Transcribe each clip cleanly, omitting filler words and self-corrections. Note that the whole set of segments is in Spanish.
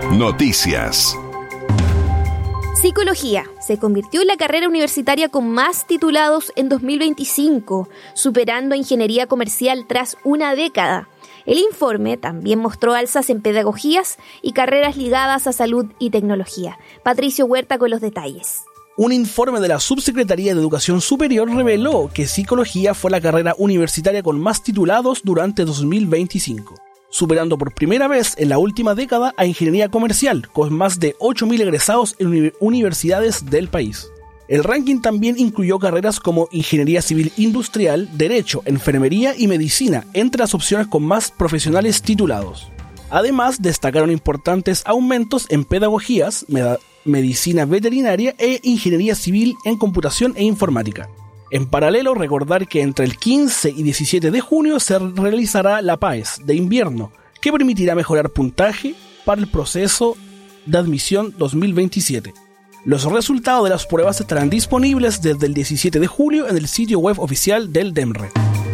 Noticias. Psicología se convirtió en la carrera universitaria con más titulados en 2025, superando a ingeniería comercial tras una década. El informe también mostró alzas en pedagogías y carreras ligadas a salud y tecnología. Patricio Huerta con los detalles. Un informe de la Subsecretaría de Educación Superior reveló que Psicología fue la carrera universitaria con más titulados durante 2025, superando por primera vez en la última década a Ingeniería Comercial, con más de 8.000 egresados en universidades del país. El ranking también incluyó carreras como Ingeniería Civil Industrial, Derecho, Enfermería y Medicina, entre las opciones con más profesionales titulados. Además, destacaron importantes aumentos en pedagogías, medicina veterinaria e ingeniería civil en computación e informática. En paralelo, recordar que entre el 15 y 17 de junio se realizará la PAES de invierno, que permitirá mejorar puntaje para el proceso de admisión 2027. Los resultados de las pruebas estarán disponibles desde el 17 de julio en el sitio web oficial del DEMRE.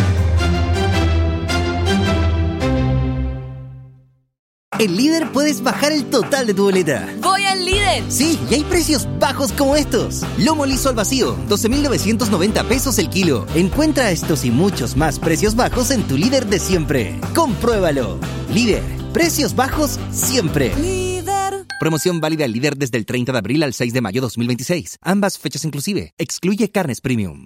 En Líder puedes bajar el total de tu boleta. ¡Voy al Líder! Sí, y hay precios bajos como estos. Lomo liso al vacío, 12.990 pesos el kilo. Encuentra estos y muchos más precios bajos en tu Líder de siempre. Compruébalo. Líder, precios bajos siempre. Líder. Promoción válida al Líder desde el 30 de abril al 6 de mayo 2026. Ambas fechas inclusive. Excluye carnes premium.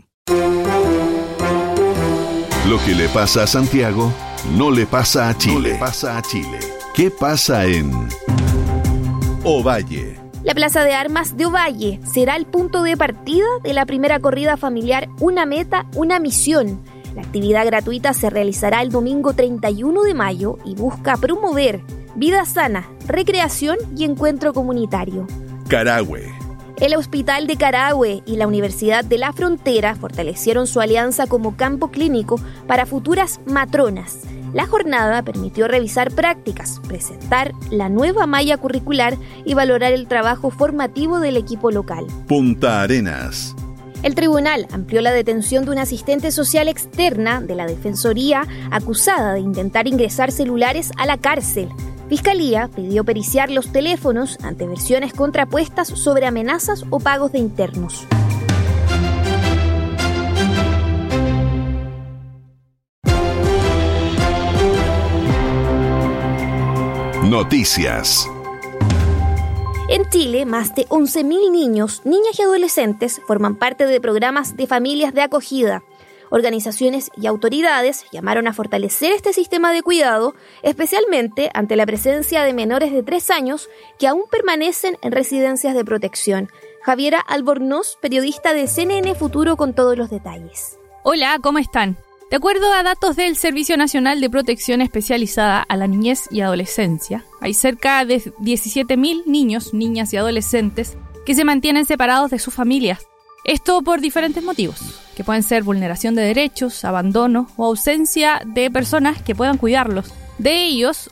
Lo que le pasa a Santiago no le pasa a Chile. ¿Qué pasa en Ovalle? La Plaza de Armas de Ovalle será el punto de partida de la primera corrida familiar Una Meta, Una Misión. La actividad gratuita se realizará el domingo 31 de mayo y busca promover vida sana, recreación y encuentro comunitario. Carahue. El Hospital de Carahue y la Universidad de la Frontera fortalecieron su alianza como campo clínico para futuras matronas. La jornada permitió revisar prácticas, presentar la nueva malla curricular y valorar el trabajo formativo del equipo local. Punta Arenas. El tribunal amplió la detención de una asistente social externa de la Defensoría acusada de intentar ingresar celulares a la cárcel. Fiscalía pidió periciar los teléfonos ante versiones contrapuestas sobre amenazas o pagos de internos. Noticias. En Chile, más de 11.000 niños, niñas y adolescentes forman parte de programas de familias de acogida. Organizaciones y autoridades llamaron a fortalecer este sistema de cuidado, especialmente ante la presencia de menores de 3 años que aún permanecen en residencias de protección. Javiera Albornoz, periodista de CNN Futuro, con todos los detalles. Hola, ¿cómo están? De acuerdo a datos del Servicio Nacional de Protección Especializada a la Niñez y Adolescencia, hay cerca de 17.000 niños, niñas y adolescentes que se mantienen separados de sus familias. Esto por diferentes motivos, que pueden ser vulneración de derechos, abandono o ausencia de personas que puedan cuidarlos. De ellos,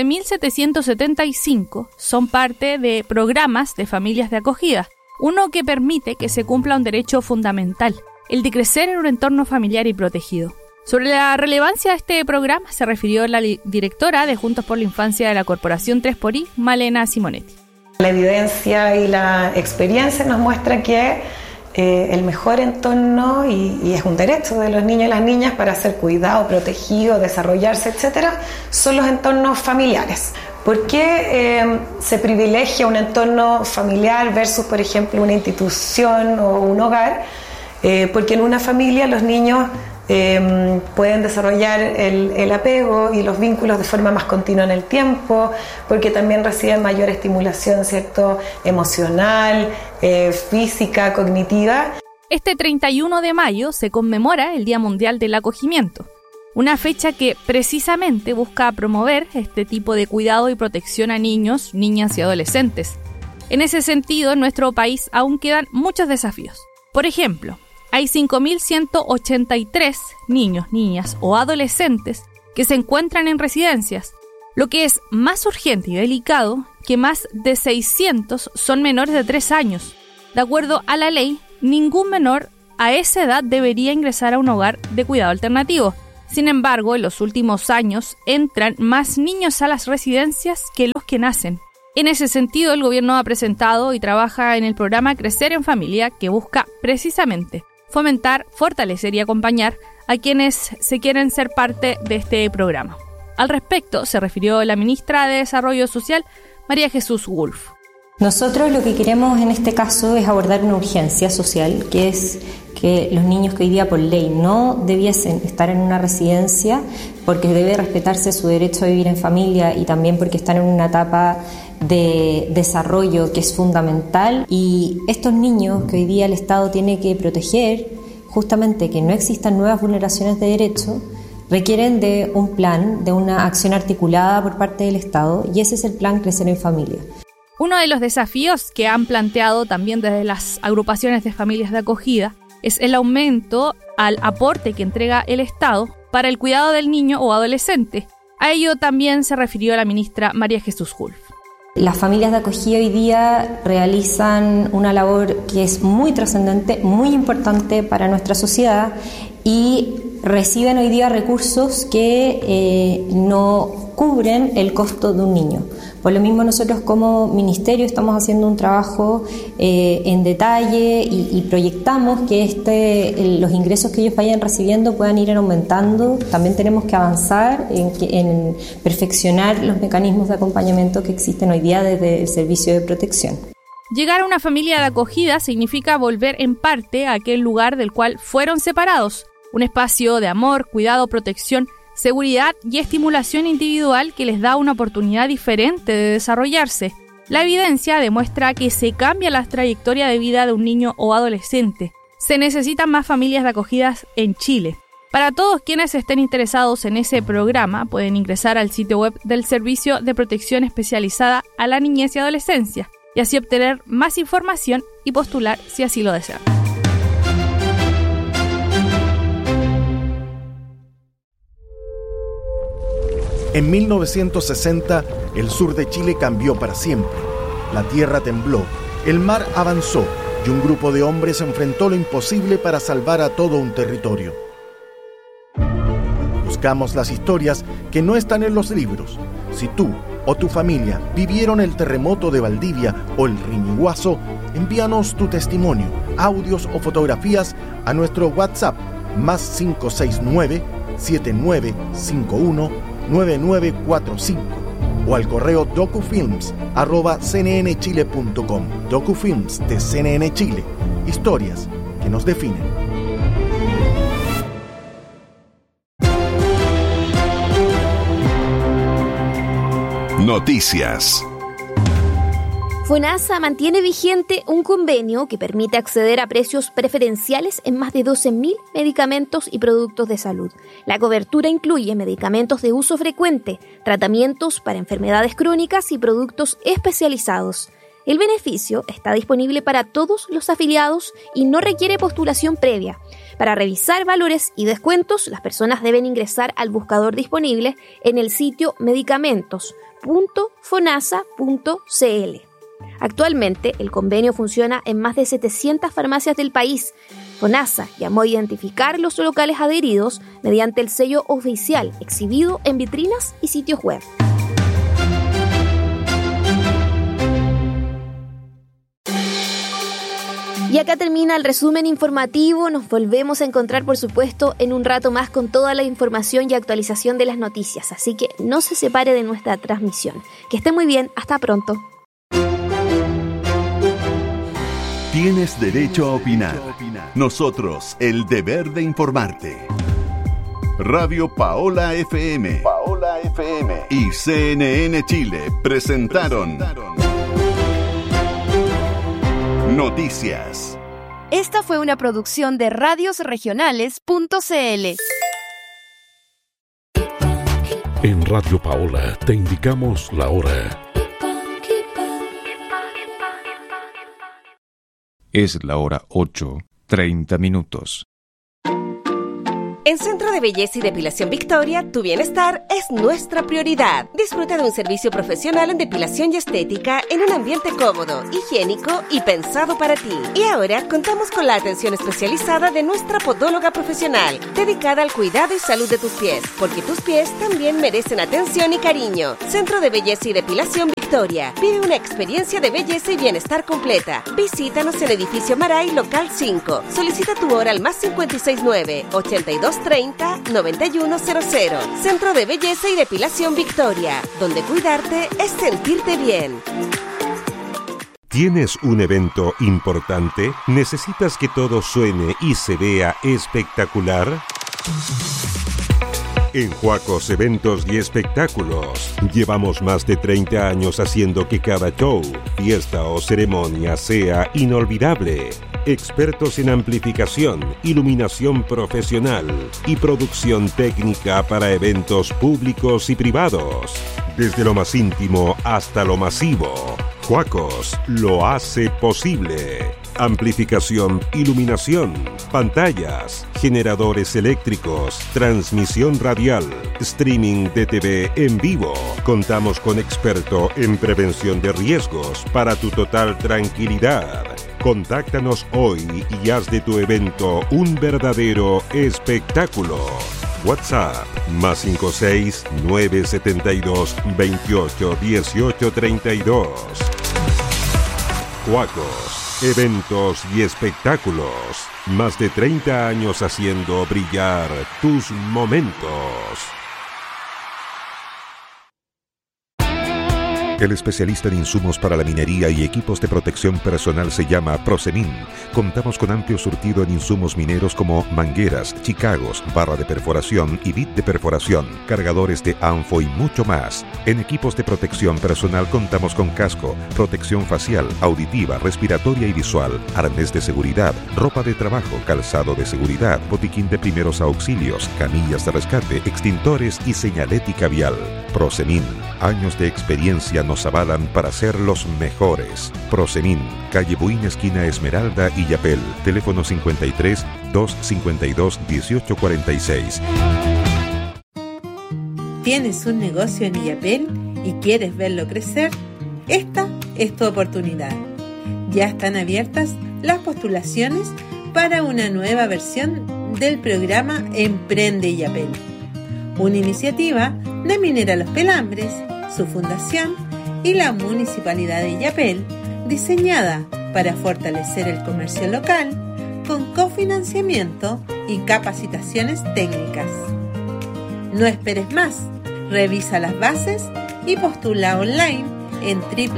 11.775 son parte de programas de familias de acogida, uno que permite que se cumpla un derecho fundamental, el de crecer en un entorno familiar y protegido. Sobre la relevancia de este programa se refirió la directora de Juntos por la Infancia de la Corporación 3xI, Malena Simonetti. La evidencia y la experiencia nos muestra que el mejor entorno, y es un derecho de los niños y las niñas para ser cuidados, protegidos, desarrollarse, etcétera, son los entornos familiares. ¿Por qué se privilegia un entorno familiar versus, por ejemplo, una institución o un hogar? Porque en una familia los niños pueden desarrollar el apego y los vínculos de forma más continua en el tiempo, porque también reciben mayor estimulación, ¿cierto?, emocional, física, cognitiva. Este 31 de mayo se conmemora el Día Mundial del Acogimiento, una fecha que precisamente busca promover este tipo de cuidado y protección a niños, niñas y adolescentes. En ese sentido, en nuestro país aún quedan muchos desafíos. Por ejemplo, hay 5.183 niños, niñas o adolescentes que se encuentran en residencias, lo que es más urgente y delicado que más de 600 son menores de 3 años. De acuerdo a la ley, ningún menor a esa edad debería ingresar a un hogar de cuidado alternativo. Sin embargo, en los últimos años entran más niños a las residencias que los que nacen. En ese sentido, el gobierno ha presentado y trabaja en el programa Crecer en Familia, que busca precisamente fomentar, fortalecer y acompañar a quienes se quieren ser parte de este programa. Al respecto, se refirió la ministra de Desarrollo Social, María Jesús Wolf. Nosotros lo que queremos en este caso es abordar una urgencia social, que es que los niños que hoy día por ley no debiesen estar en una residencia, porque debe respetarse su derecho a vivir en familia y también porque están en una etapa de desarrollo que es fundamental, y estos niños que hoy día el Estado tiene que proteger, justamente que no existan nuevas vulneraciones de derechos, requieren de un plan, de una acción articulada por parte del Estado, y ese es el plan Crecer en Familia. Uno de los desafíos que han planteado también desde las agrupaciones de familias de acogida es el aumento al aporte que entrega el Estado para el cuidado del niño o adolescente. A ello también se refirió la ministra María Jesús Wolf. Las familias de acogida hoy día realizan una labor que es muy trascendente, muy importante para nuestra sociedad, y reciben hoy día recursos que no cubren el costo de un niño. Por lo mismo, nosotros como ministerio estamos haciendo un trabajo en detalle y proyectamos que los ingresos que ellos vayan recibiendo puedan ir aumentando. También tenemos que avanzar en perfeccionar los mecanismos de acompañamiento que existen hoy día desde el servicio de protección. Llegar a una familia de acogida significa volver en parte a aquel lugar del cual fueron separados, un espacio de amor, cuidado, protección, seguridad y estimulación individual que les da una oportunidad diferente de desarrollarse. La evidencia demuestra que se cambia la trayectoria de vida de un niño o adolescente. Se necesitan más familias de acogidas en Chile. Para todos quienes estén interesados en ese programa, pueden ingresar al sitio web del Servicio de Protección Especializada a la Niñez y Adolescencia y así obtener más información y postular si así lo desean. En 1960, el sur de Chile cambió para siempre. La tierra tembló, el mar avanzó y un grupo de hombres enfrentó lo imposible para salvar a todo un territorio. Buscamos las historias que no están en los libros. Si tú o tu familia vivieron el terremoto de Valdivia o el Riñiguazo, envíanos tu testimonio, audios o fotografías a nuestro WhatsApp más 569-7951-9945 o al correo docufilms@cnnchile.com. Docufilms de CNN Chile. Historias que nos definen. Noticias. FONASA mantiene vigente un convenio que permite acceder a precios preferenciales en más de 12.000 medicamentos y productos de salud. La cobertura incluye medicamentos de uso frecuente, tratamientos para enfermedades crónicas y productos especializados. El beneficio está disponible para todos los afiliados y no requiere postulación previa. Para revisar valores y descuentos, las personas deben ingresar al buscador disponible en el sitio medicamentos.fonasa.cl. Actualmente, el convenio funciona en más de 700 farmacias del país. FONASA llamó a identificar los locales adheridos mediante el sello oficial exhibido en vitrinas y sitios web. Y acá termina el resumen informativo. Nos volvemos a encontrar, por supuesto, en un rato más con toda la información y actualización de las noticias. Así que no se separe de nuestra transmisión. Que esté muy bien. Hasta pronto. Tienes derecho a opinar. Nosotros, el deber de informarte. Radio Paola FM. Y CNN Chile presentaron Noticias. Esta fue una producción de radiosregionales.cl. En Radio Paola te indicamos la hora. Es la hora 8:30. En Centro de Belleza y Depilación Victoria, tu bienestar es nuestra prioridad. Disfruta de un servicio profesional en depilación y estética en un ambiente cómodo, higiénico y pensado para ti. Y ahora contamos con la atención especializada de nuestra podóloga profesional, dedicada al cuidado y salud de tus pies, porque tus pies también merecen atención y cariño. Centro de Belleza y Depilación Victoria. Vive una experiencia de belleza y bienestar completa. Visítanos en Edificio Maray, Local 5. Solicita tu hora al +569 8230 9100. Centro de Belleza y Depilación Victoria, donde cuidarte es sentirte bien. ¿Tienes un evento importante? ¿Necesitas que todo suene y se vea espectacular? En Huacos Eventos y Espectáculos llevamos más de 30 años haciendo que cada show, fiesta o ceremonia sea inolvidable. Expertos en amplificación, iluminación profesional y producción técnica para eventos públicos y privados. Desde lo más íntimo hasta lo masivo, Huacos lo hace posible. Amplificación, iluminación, pantallas, generadores eléctricos, transmisión radial, streaming de TV en vivo. Contamos con experto en prevención de riesgos para tu total tranquilidad. Contáctanos hoy y haz de tu evento un verdadero espectáculo. WhatsApp +56 972 28 18 32. Huacos Eventos y Espectáculos. Más de 30 años haciendo brillar tus momentos. El especialista en insumos para la minería y equipos de protección personal se llama Prosemin. Contamos con amplio surtido en insumos mineros como mangueras, chicagos, barra de perforación y bit de perforación, cargadores de ANFO y mucho más. En equipos de protección personal contamos con casco, protección facial, auditiva, respiratoria y visual, arnés de seguridad, ropa de trabajo, calzado de seguridad, botiquín de primeros auxilios, camillas de rescate, extintores y señalética vial. Prosemin. Años de experiencia nos avalan para ser los mejores. Prosemin, calle Buin, esquina Esmeralda y Yapel. Teléfono 53 252 1846. ¿Tienes un negocio en Illapel y quieres verlo crecer? Esta es tu oportunidad. Ya están abiertas las postulaciones para una nueva versión del programa Emprende Illapel, una iniciativa de Minera Los Pelambres, su fundación y la Municipalidad de Illapel, diseñada para fortalecer el comercio local con cofinanciamiento y capacitaciones técnicas. No esperes más, revisa las bases y postula online en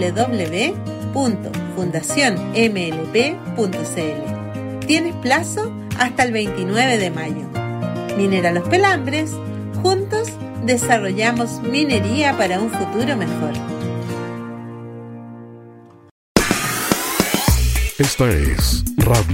www.fundacionmlp.cl. Tienes plazo hasta el 29 de mayo. Minera Los Pelambres, juntos desarrollamos minería para un futuro mejor. Esta es Radio